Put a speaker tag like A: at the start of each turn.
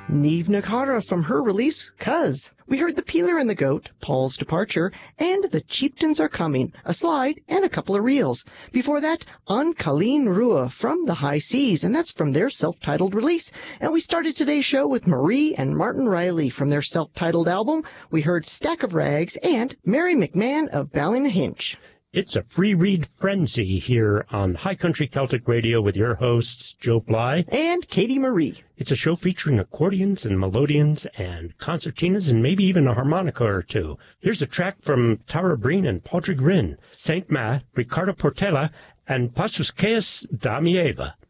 A: Niamh na Cara from her release, Cuz. We heard The Peeler and the Goat, Paul's Departure, and The Chieftains Are Coming, a slide and a couple of reels. Before that, An Cailín Rua from The High Seas, and that's from their self-titled release. And we started today's show with Marie and Martin Riley from their self-titled album. We heard Stack of Rags and Mary McMahon of Ballynahinch.
B: It's a free read frenzy here on High Country Celtic Radio with your hosts, Joe Bly
A: and Katie Marie.
B: It's a show featuring accordions and melodeons and concertinas and maybe even a harmonica or two. Here's a track from Tara Breen and Padraig Rinn, Saint Ma, Ricardo Portela, and Passus Ceas Damieva.